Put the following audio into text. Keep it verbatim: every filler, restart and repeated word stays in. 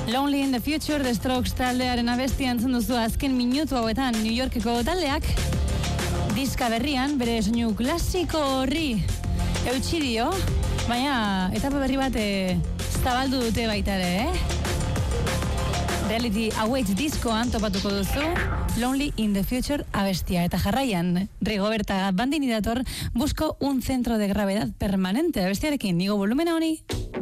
Lonely in the Future, The Strokes taldearen abestia entzun duzu azken minutu hauetan New Yorkeko taldeak diska berrian bere soinu klasiko horri eutsi dio, baina etapa berri bat e, zabaldu dute baita ere, eh? Reality Awaits diskoan topatuko duzu Lonely in the Future abestia. Eta jarraian, Rigoberta Bandini dator, busco un centro de gravedad permanente abestiarekin, nigo volumena honi.